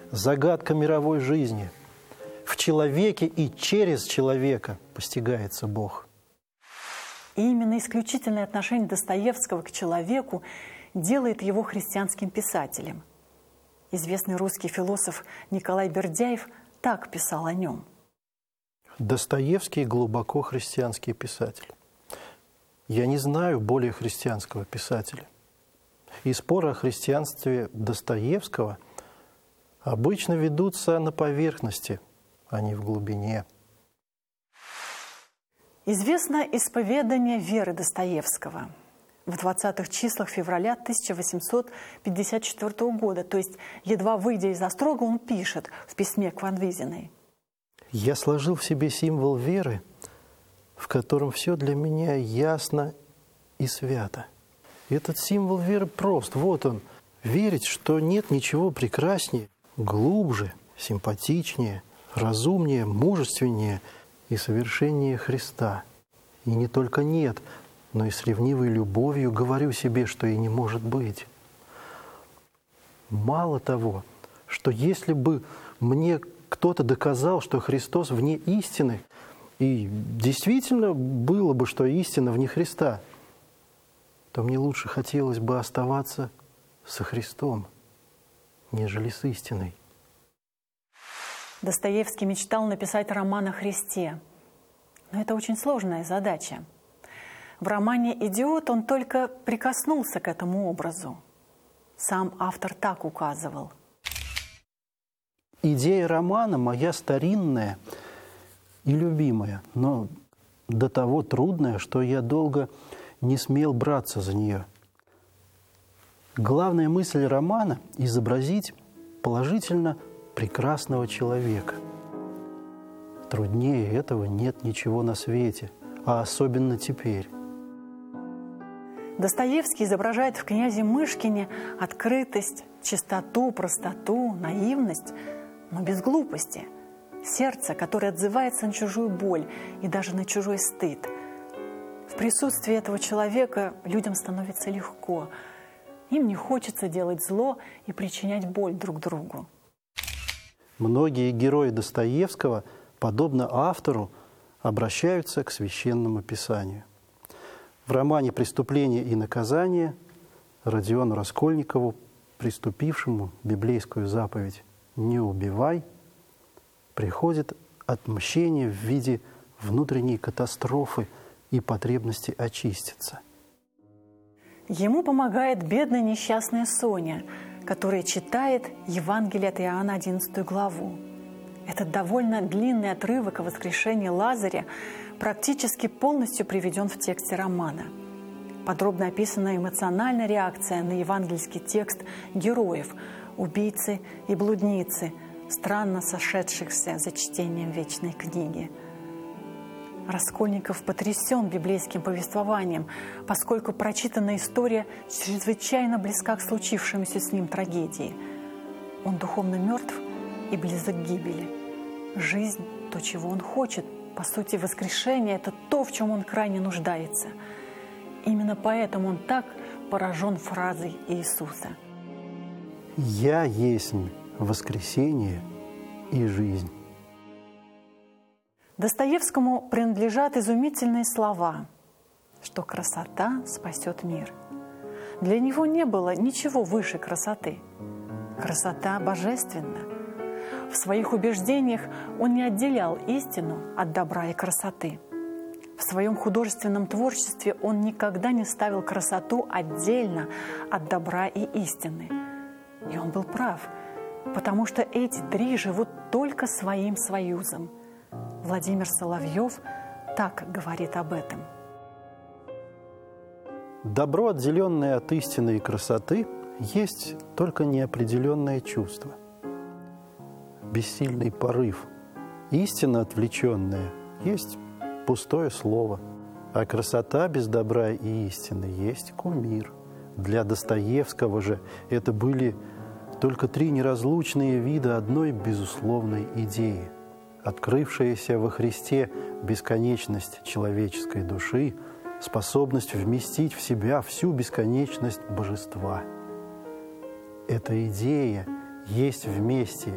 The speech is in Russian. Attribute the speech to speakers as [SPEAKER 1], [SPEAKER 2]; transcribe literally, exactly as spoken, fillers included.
[SPEAKER 1] загадка мировой жизни. В человеке и через человека постигается Бог.
[SPEAKER 2] И именно исключительное отношение Достоевского к человеку делает его христианским писателем. Известный русский философ Николай Бердяев так писал о нем.
[SPEAKER 1] Достоевский глубоко христианский писатель. Я не знаю более христианского писателя. И споры о христианстве Достоевского обычно ведутся на поверхности, а не в глубине.
[SPEAKER 2] Известно исповедание веры Достоевского в двадцатых числах февраля тысяча восемьсот пятьдесят четвёртого года. То есть, едва выйдя из острога, он пишет в письме к Ван Визиной.
[SPEAKER 1] «Я сложил в себе символ веры, в котором все для меня ясно и свято. Этот символ веры прост. Вот он. Верить, что нет ничего прекраснее, глубже, симпатичнее, разумнее, мужественнее и совершеннее Христа. И не только нет, но и с ревнивой любовью говорю себе, что и не может быть. Мало того, что если бы мне кто-то доказал, что Христос вне истины, и действительно было бы, что истина вне Христа, то мне лучше хотелось бы оставаться со Христом, нежели с истиной».
[SPEAKER 2] Достоевский мечтал написать роман о Христе. Но это очень сложная задача. В романе «Идиот» он только прикоснулся к этому образу. Сам автор так указывал.
[SPEAKER 1] Идея романа моя старинная и любимая, но до того трудная, что я долго не смел браться за нее. Главная мысль романа – изобразить положительно прекрасного человека. Труднее этого нет ничего на свете, а особенно теперь.
[SPEAKER 2] Достоевский изображает в князе Мышкине открытость, чистоту, простоту, наивность, но без глупости. Сердце, которое отзывается на чужую боль и даже на чужой стыд. В присутствии этого человека людям становится легко. Им не хочется делать зло и причинять боль друг другу.
[SPEAKER 1] Многие герои Достоевского, подобно автору, обращаются к Священному Писанию. В романе «Преступление и наказание» Родиону Раскольникову, приступившему библейскую заповедь «Не убивай», приходит отмщение в виде внутренней катастрофы и потребности очиститься.
[SPEAKER 2] Ему помогает бедная несчастная Соня, которая читает Евангелие от Иоанна, одиннадцатую главу. Этот довольно длинный отрывок о воскрешении Лазаря практически полностью приведен в тексте романа. Подробно описана эмоциональная реакция на евангельский текст героев, убийцы и блудницы, странно сошедшихся за чтением вечной книги. Раскольников потрясен библейским повествованием, поскольку прочитанная история чрезвычайно близка к случившемуся с ним трагедии. Он духовно мертв и близок к гибели. Жизнь – то, чего он хочет. По сути, воскрешение – это то, в чем он крайне нуждается. Именно поэтому он так поражен фразой Иисуса.
[SPEAKER 1] «Я есть воскресение и жизнь».
[SPEAKER 2] Достоевскому принадлежат изумительные слова, что красота спасет мир. Для него не было ничего выше красоты. Красота божественна. В своих убеждениях он не отделял истину от добра и красоты. В своем художественном творчестве он никогда не ставил красоту отдельно от добра и истины. И он был прав, потому что эти три живут только своим союзом. Владимир Соловьев так говорит об этом.
[SPEAKER 1] Добро, отделенное от истины и красоты, есть только неопределенное чувство. Бессильный порыв. Истина отвлеченная есть пустое слово. А красота без добра и истины есть кумир. Для Достоевского же это были только три неразлучные вида одной безусловной идеи. Открывшаяся во Христе бесконечность человеческой души, способность вместить в себя всю бесконечность божества. Эта идея есть вместе